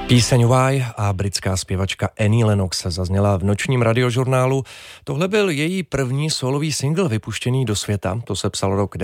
Píseň Why a britská zpěvačka Annie Lennox zazněla v nočním radiožurnálu. Tohle byl její první sólový single vypuštěný do světa. To se psal rok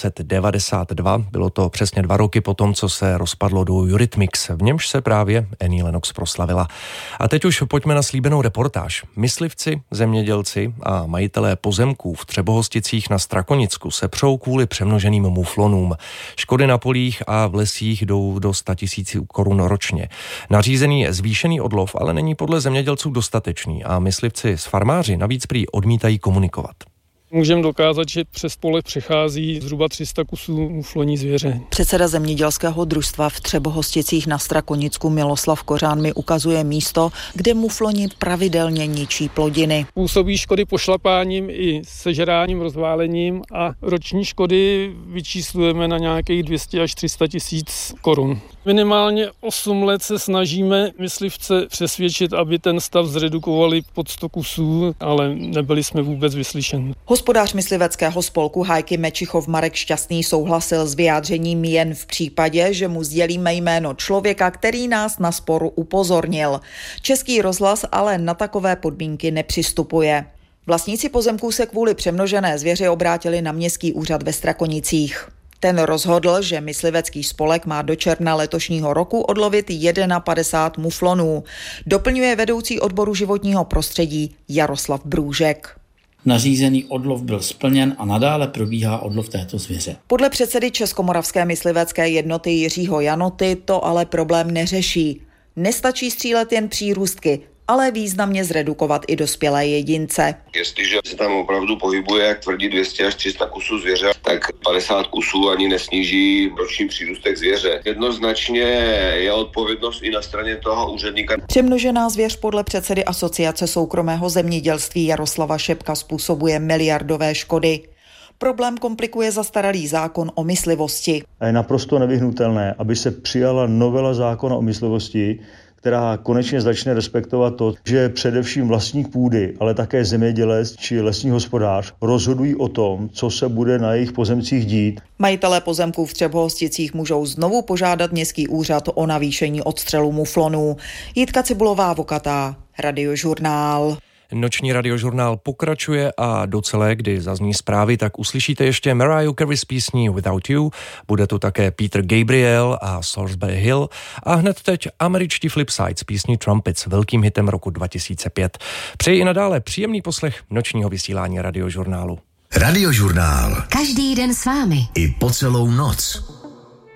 1992. Bylo to přesně 2 roky potom, co se rozpadlo duo Eurythmics. V němž se právě Annie Lennox proslavila. A teď už pojďme na slíbenou reportáž. Myslivci, zemědělci a majitelé pozemků v Třebohosticích na Strakonicku se přou kvůli přemnoženým muflonům. Škody na polích a v lesích jdou do 100 000 korun ročně. Nařízený zvýšený odlov ale není podle zemědělců dostatečný a myslivci s farmáři navíc prý odmítají komunikovat. Můžeme dokázat, že přes pole přechází zhruba 300 kusů muflonní zvěře. Předseda zemědělského družstva v Třebohosticích na Strakonicku Miloslav Kořán mi ukazuje místo, kde mufloni pravidelně ničí plodiny. Působí škody pošlapáním i sežráním, rozválením a roční škody vyčíslujeme na nějakých 200 až 300 tisíc korun. Minimálně 8 let se snažíme myslivce přesvědčit, aby ten stav zredukovali pod 100 kusů, ale nebyli jsme vůbec vyslyšeni. Hospodář mysliveckého spolku Hajky Mečichov Marek Šťastný souhlasil s vyjádřením jen v případě, že mu sdělíme jméno člověka, který nás na sporu upozornil. Český rozhlas ale na takové podmínky nepřistupuje. Vlastníci pozemků se kvůli přemnožené zvěři obrátili na městský úřad ve Strakonicích. Ten rozhodl, že myslivecký spolek má do června letošního roku odlovit 51 muflonů. Doplňuje vedoucí odboru životního prostředí Jaroslav Brůžek. Nařízený odlov byl splněn a nadále probíhá odlov této zvěře. Podle předsedy Českomoravské myslivecké jednoty Jiřího Janoty to ale problém neřeší. Nestačí střílet jen přírůstky, ale významně zredukovat i dospělé jedince. Jestliže se tam opravdu pohybuje, jak tvrdí 200 až 300 kusů zvěře, tak 50 kusů ani nesníží roční přírůstek zvěře. Jednoznačně je odpovědnost i na straně toho úředníka. Přemnožená zvěř podle předsedy Asociace soukromého zemědělství Jaroslava Šepka způsobuje miliardové škody. Problém komplikuje zastaralý zákon o myslivosti. A je naprosto nevyhnutelné, aby se přijala novela zákona o myslivosti, která konečně začne respektovat to, že především vlastník půdy, ale také zemědělec či lesní hospodář rozhodují o tom, co se bude na jejich pozemcích dít. Majitelé pozemků v Třebohosticích můžou znovu požádat městský úřad o navýšení odstřelu muflonů. Jitka Cibulová-Vokatá, Radiožurnál. Noční radiožurnál pokračuje a do celé, kdy zazní zprávy, tak uslyšíte ještě Mariah Carey s písní Without You, bude tu také Peter Gabriel a Salisbury Hill a hned teď američtí Flipside s písní Trumpets, velkým hitem roku 2005. Přeji i nadále příjemný poslech nočního vysílání radiožurnálu. Radiožurnál. Každý den s vámi. I po celou noc.